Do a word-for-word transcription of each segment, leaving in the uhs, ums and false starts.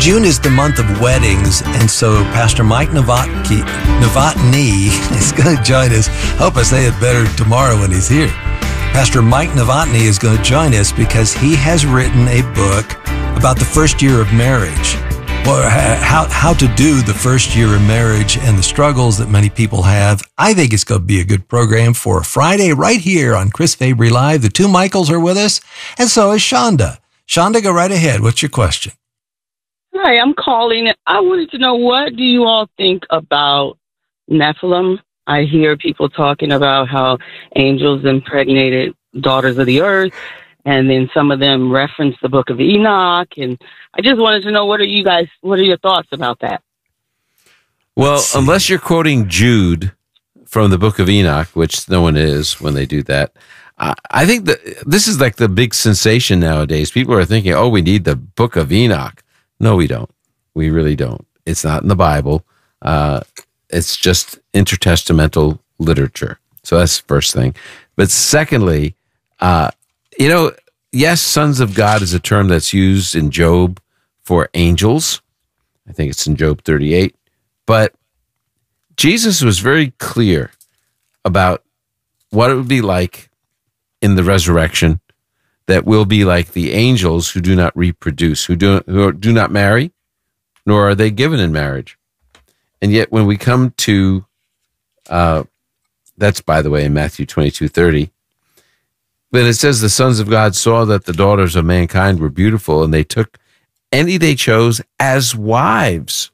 June is the month of weddings, and so Pastor Mike Novotny, Novotny is going to join us. I hope I say it better tomorrow when he's here. Pastor Mike Novotny is going to join us because he has written a book about the first year of marriage, or how, how to do the first year of marriage and the struggles that many people have. I think it's going to be a good program for a Friday right here on Chris Fabry Live. The two Michaels are with us, and so is Shonda. Shonda, go right ahead. What's your question? Hi, I'm calling. I wanted to know, what do you all think about Nephilim? I hear people talking about how angels impregnated daughters of the earth, and then some of them reference the book of Enoch. And I just wanted to know, what are you guys, what are your thoughts about that? Well, unless you're quoting Jude from the book of Enoch, which no one is when they do that, uh, I think that this is like the big sensation nowadays. People are thinking, oh, we need the book of Enoch. No, we don't. We really don't. It's not in the Bible. Uh, it's just intertestamental literature. So that's the first thing. But secondly, uh, you know, yes, sons of God is a term that's used in Job for angels. I think it's in Job thirty-eight. But Jesus was very clear about what it would be like in the resurrection, that will be like the angels who do not reproduce, who do, who do not marry, nor are they given in marriage. And yet when we come to, uh, that's, by the way, in Matthew twenty-two thirty, but it says the sons of God saw that the daughters of mankind were beautiful, and they took any they chose as wives.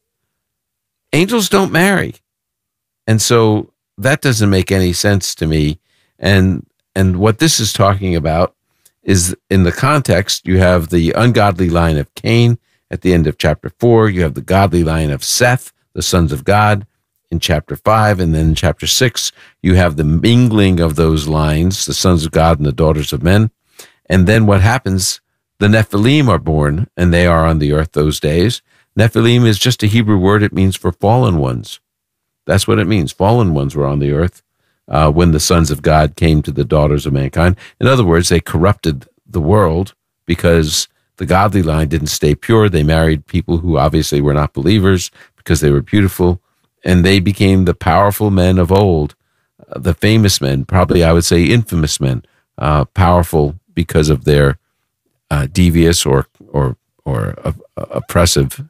Angels don't marry. And so that doesn't make any sense to me. And and what this is talking about is, in the context, you have the ungodly line of Cain at the end of chapter four. You have the godly line of Seth, the sons of God, in chapter five. And then in chapter six, you have the mingling of those lines, the sons of God and the daughters of men. And then what happens? The Nephilim are born, and they are on the earth those days. Nephilim is just a Hebrew word. It means for fallen ones. That's what it means. Fallen ones were on the earth uh, when the sons of God came to the daughters of mankind. In other words, they corrupted the world because the godly line didn't stay pure. They married people who obviously were not believers because they were beautiful, and they became the powerful men of old, uh, the famous men, probably I would say infamous men, uh, powerful because of their uh, devious or or or uh, oppressive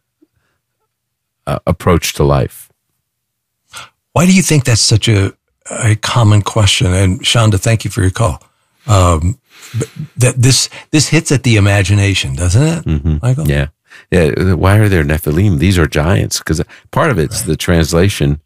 uh, approach to life. Why do you think that's such a, a common question? And Shonda, thank you for your call. Um, that this this hits at the imagination, doesn't it, mm-hmm. Michael? Yeah. Yeah. Why are there Nephilim? These are giants. Because part of it's right. The translation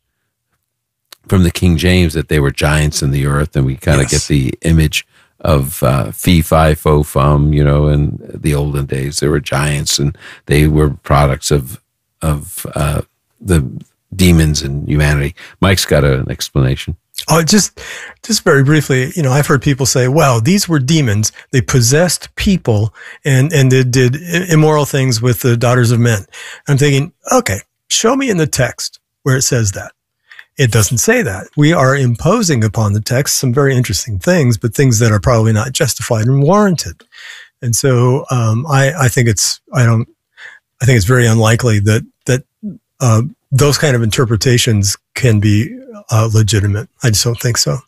from the King James that they were giants in the earth, and we kind of yes. get the image of uh, fee, fi, fo, fum, you know, in the olden days. There were giants, and they were products of of uh, the demons and humanity. Mike's got a, an explanation. Oh, just, just very briefly, you know, I've heard people say, "Wow, these were demons. They possessed people and and they did immoral things with the daughters of men." I'm thinking, okay, show me in the text where it says that. It doesn't say that. We are imposing upon the text some very interesting things, but things that are probably not justified and warranted. And so, um, I, I think it's, I don't, I think it's very unlikely that, that, uh, those kind of interpretations can be, uh, legitimate. I just don't think so.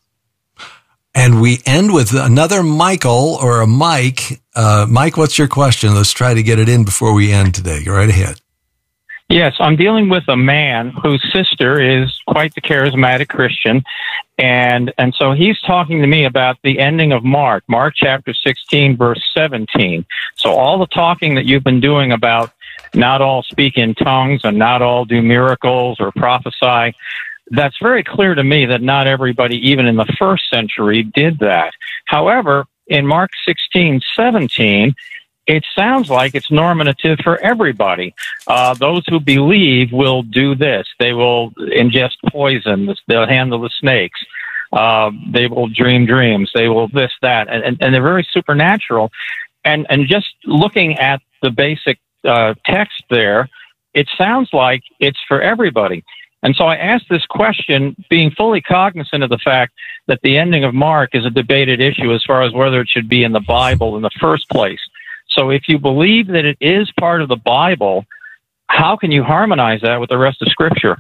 And we end with another Michael or a Mike. Uh, Mike, what's your question? Let's try to get it in before we end today. Go right ahead. Yes, I'm dealing with a man whose sister is quite the charismatic Christian, and and so he's talking to me about the ending of Mark, Mark chapter sixteen, verse seventeen. So all the talking that you've been doing about not all speak in tongues and not all do miracles or prophesy, that's very clear to me that not everybody, even in the first century, did that. However, in Mark sixteen, seventeen, it sounds like it's normative for everybody. Uh, those who believe will do this. They will ingest poison. They'll handle the snakes. Uh, they will dream dreams. They will this, that. And, and, and they're very supernatural. And, and just looking at the basic uh, text there, it sounds like it's for everybody. And so I asked this question, being fully cognizant of the fact that the ending of Mark is a debated issue as far as whether it should be in the Bible in the first place. So if you believe that it is part of the Bible, how can you harmonize that with the rest of Scripture?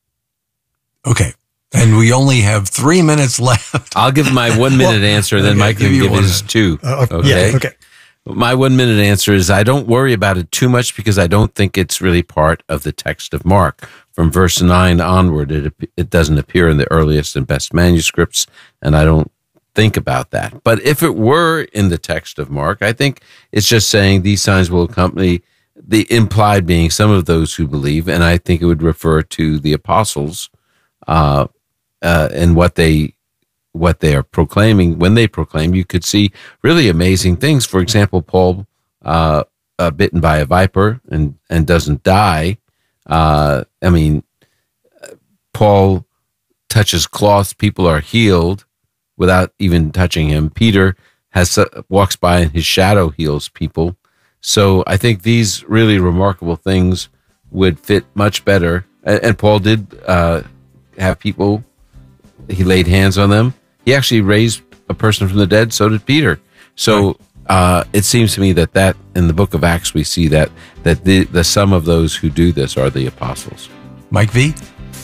Okay. And we only have three minutes left. I'll give my one minute well, answer, and then okay, Mike can give his two. Uh, okay. Yeah, okay. My one minute answer is I don't worry about it too much because I don't think it's really part of the text of Mark. From verse nine onward, it it doesn't appear in the earliest and best manuscripts, and I don't think about that. But if it were in the text of Mark, I think it's just saying these signs will accompany, the implied being some of those who believe, and I think it would refer to the apostles uh, uh, and what they what they are proclaiming. When they proclaim, you could see really amazing things. For example, Paul uh, uh, bitten by a viper and, and doesn't die. Uh, I mean, Paul touches cloths, people are healed without even touching him. Peter has uh, walks by and his shadow heals people. So I think these really remarkable things would fit much better. And, and Paul did uh, have people, he laid hands on them. He actually raised a person from the dead. So did Peter. So uh, it seems to me that that in the book of Acts, we see that that the, the sum of those who do this are the apostles. Mike V?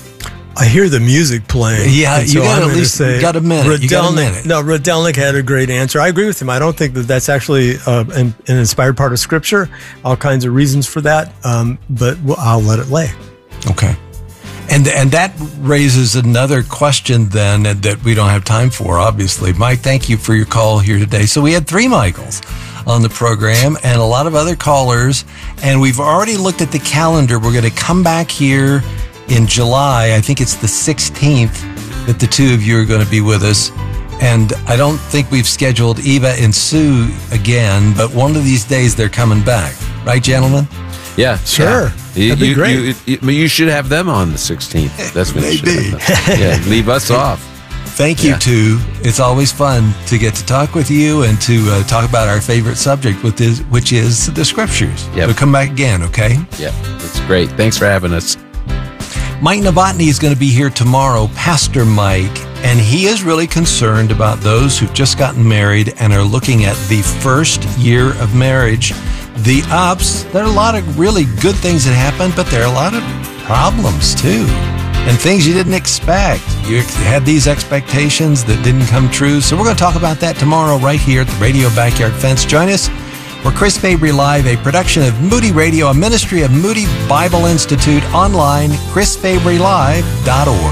I hear the music playing. Yeah, you so got I'm at least say, got a minute. You got a minute. No, Radelnik had a great answer. I agree with him. I don't think that that's actually uh, an, an inspired part of Scripture. All kinds of reasons for that, um, but I'll let it lay. Okay. And and that raises another question then that we don't have time for, obviously. Mike, thank you for your call here today. So we had three Michaels on the program and a lot of other callers, and we've already looked at the calendar. We're going to come back here in July. I think it's the sixteenth that the two of you are going to be with us. And I don't think we've scheduled Eva and Sue again, but one of these days they're coming back. Right, gentlemen? Yeah, sure. Yeah. That'd be you, great. You, you, you should have them on the sixteenth. That's when you should have them. Yeah, leave us off. Thank you, yeah. two. It's always fun to get to talk with you and to uh, talk about our favorite subject, with this, which is the Scriptures. Yep. So come back again, okay? Yeah, that's great. Thanks for having us. Mike Novotny is going to be here tomorrow, Pastor Mike, and he is really concerned about those who've just gotten married and are looking at the first year of marriage. The ups, there are a lot of really good things that happen, but there are a lot of problems too, and things you didn't expect. You had these expectations that didn't come true. So we're going to talk about that tomorrow right here at the Radio Backyard Fence. Join us for Chris Fabry Live, a production of Moody Radio, a ministry of Moody Bible Institute, online, chris fabry live dot org.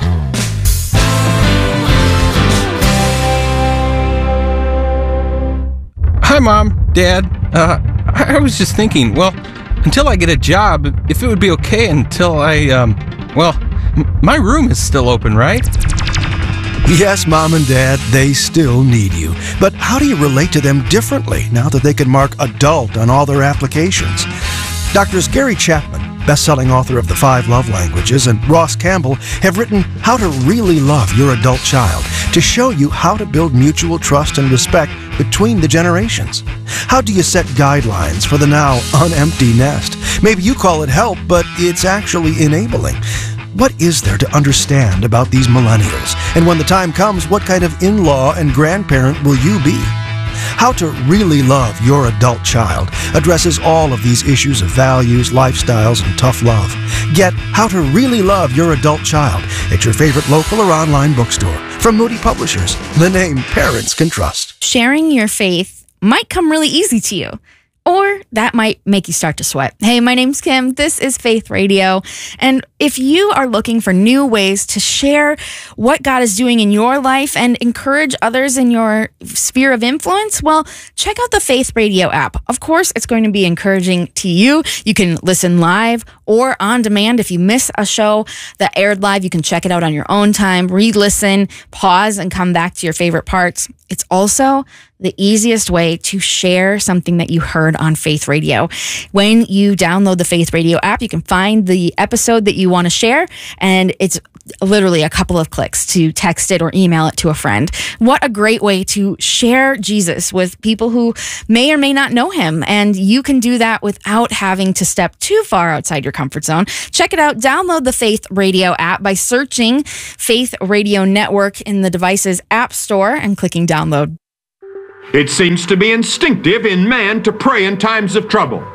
Hi, Mom, Dad. Uh, I was just thinking, well, until I get a job, if it would be okay until I, um, well, m- my room is still open, right? Yes, Mom and Dad, they still need you. But how do you relate to them differently now that they can mark adult on all their applications? Doctors Gary Chapman, best-selling author of The Five Love Languages, and Ross Campbell have written How to Really Love Your Adult Child to show you how to build mutual trust and respect between the generations. How do you set guidelines for the now unempty nest? Maybe you call it help, but it's actually enabling. What is there to understand about these millennials? And when the time comes, what kind of in-law and grandparent will you be? How to Really Love Your Adult Child addresses all of these issues of values, lifestyles, and tough love. Get How to Really Love Your Adult Child at your favorite local or online bookstore from Moody Publishers, the name parents can trust. Sharing your faith might come really easy to you, or that might make you start to sweat. Hey, my name's Kim. This is Faith Radio. And if you are looking for new ways to share what God is doing in your life and encourage others in your sphere of influence, well, check out the Faith Radio app. Of course, it's going to be encouraging to you. You can listen live or on demand. If you miss a show that aired live, you can check it out on your own time, re-listen, pause, and come back to your favorite parts. It's also the easiest way to share something that you heard on Faith Radio. When you download the Faith Radio app, you can find the episode that you want to share, and it's literally a couple of clicks to text it or email it to a friend. What a great way to share Jesus with people who may or may not know him, and you can do that without having to step too far outside your comfort zone. Check it out. Download the Faith Radio app by searching Faith Radio Network in the device's app store and clicking download. It seems to be instinctive in man to pray in times of trouble.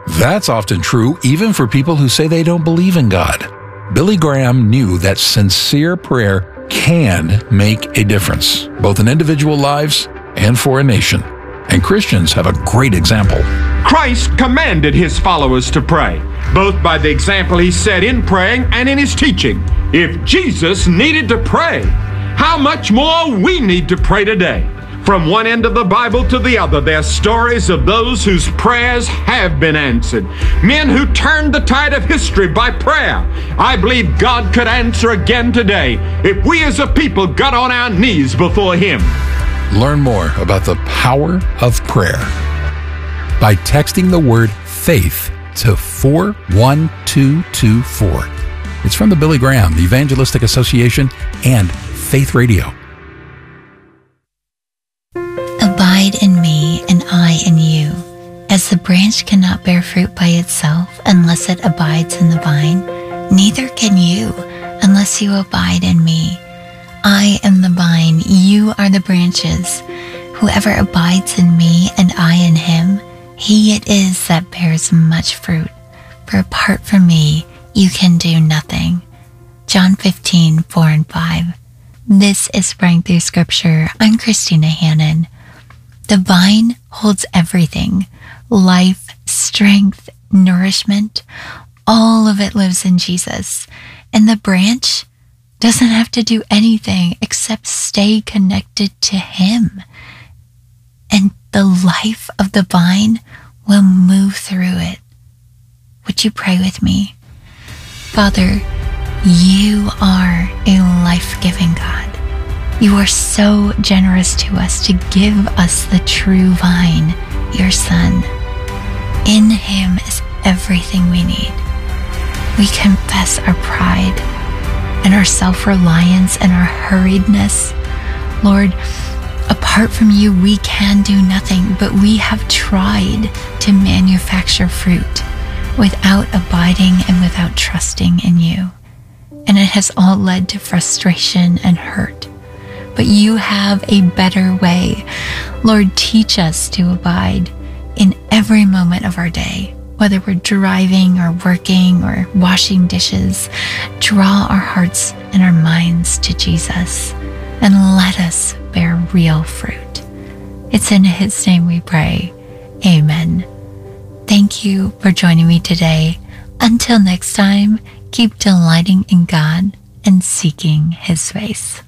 That's often true even for people who say they don't believe in God. Billy Graham knew that sincere prayer can make a difference, both in individual lives and for a nation. And Christians have a great example. Christ commanded his followers to pray, both by the example he set in praying and in his teaching. If Jesus needed to pray, how much more we need to pray today. From one end of the Bible to the other, there are stories of those whose prayers have been answered. Men who turned the tide of history by prayer. I believe God could answer again today if we as a people got on our knees before him. Learn more about the power of prayer by texting the word faith to four one two two four. It's from the Billy Graham Evangelistic Association and Faith Radio. Abide in me and I in you. As the branch cannot bear fruit by itself unless it abides in the vine, neither can you unless you abide in me. I am the vine, you are the branches. Whoever abides in me and I in him, he it is that bears much fruit. For apart from me, you can do nothing. John fifteen, four and five. This is Sprang Through Scripture. I'm Christina Hannon. The vine holds everything. Life, strength, nourishment, all of it lives in Jesus. And the branch doesn't have to do anything except stay connected to him. And the life of the vine will move through it. Would you pray with me? Father, you are a life-giving God. You are so generous to us to give us the true vine, your Son. In him is everything we need. We confess our pride and our self-reliance and our hurriedness. Lord, apart from you, we can do nothing, but we have tried to manufacture fruit without abiding and without trusting in you. And it has all led to frustration and hurt. But you have a better way. Lord, teach us to abide in every moment of our day, whether we're driving or working or washing dishes. Draw our hearts and our minds to Jesus and let us bear real fruit. It's in his name we pray. Amen. Thank you for joining me today. Until next time, keep delighting in God and seeking his face.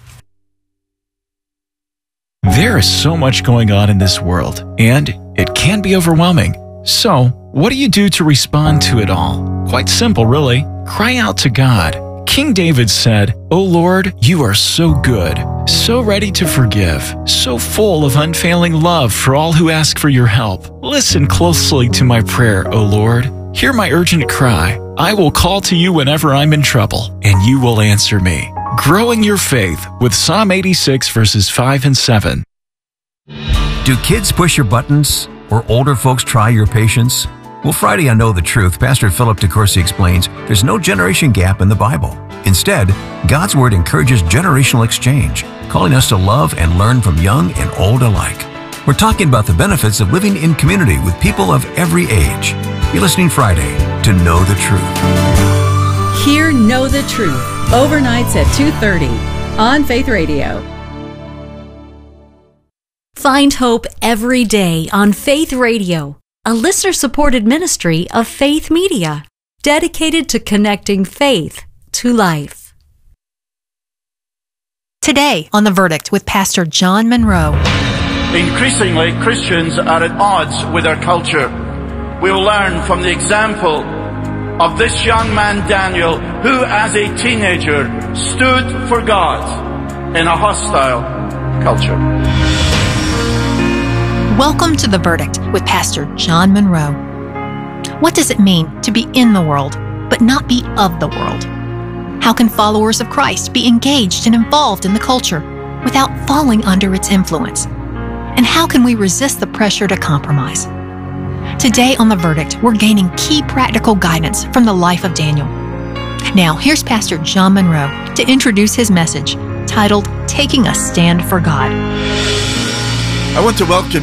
There is so much going on in this world, and it can be overwhelming. So, what do you do to respond to it all? Quite simple, really. Cry out to God. King David said, "O Lord, you are so good, so ready to forgive, so full of unfailing love for all who ask for your help. Listen closely to my prayer, O Lord. Hear my urgent cry. I will call to you whenever I'm in trouble, and you will answer me." Growing your faith with Psalm eighty-six verses five and seven. Do kids push your buttons or older folks try your patience? Well, Friday on Know the Truth, Pastor Philip DeCourcy explains there's no generation gap in the Bible. Instead, God's Word encourages generational exchange, calling us to love and learn from young and old alike. We're talking about the benefits of living in community with people of every age. You're listening Friday to Know the Truth. Hear Know the Truth, overnights at two thirty on Faith Radio. Find hope every day on Faith Radio, a listener-supported ministry of Faith Media, dedicated to connecting faith to life. Today on The Verdict with Pastor John Monroe. Increasingly, Christians are at odds with our culture. We'll learn from the example of this young man, Daniel, who as a teenager stood for God in a hostile culture. Welcome to The Verdict with Pastor John Monroe. What does it mean to be in the world, but not be of the world? How can followers of Christ be engaged and involved in the culture without falling under its influence? And how can we resist the pressure to compromise? Today on The Verdict, we're gaining key practical guidance from the life of Daniel. Now, here's Pastor John Monroe to introduce his message titled, Taking a Stand for God. I want to welcome